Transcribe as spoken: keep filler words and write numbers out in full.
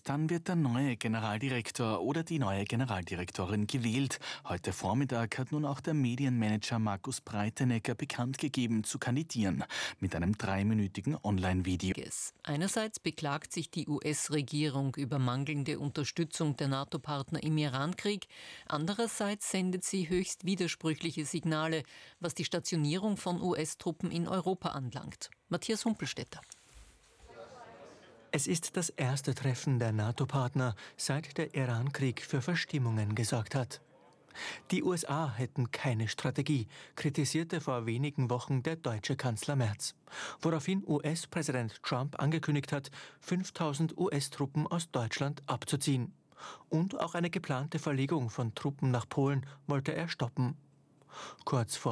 und dann wird der neue Generaldirektor oder die neue Generaldirektorin gewählt. Heute Vormittag hat nun auch der Medienmanager Markus Breitenegger bekannt gegeben, zu kandidieren. Mit einem dreiminütigen Online-Video. Einerseits beklagt sich die U S-Regierung über mangelnde Unterstützung der NATO-Partner im Irankrieg. Andererseits sendet sie höchst widersprüchliche Signale, was die Stationierung von U S-Truppen in Europa anlangt. Matthias Humpelstädter. Es ist das erste Treffen der NATO-Partner, seit der Irankrieg für Verstimmungen gesorgt hat. Die U S A hätten keine Strategie, kritisierte vor wenigen Wochen der deutsche Kanzler Merz, woraufhin U S-Präsident Trump angekündigt hat, fünftausend U S-Truppen aus Deutschland abzuziehen. Und auch eine geplante Verlegung von Truppen nach Polen wollte er stoppen. Kurz vor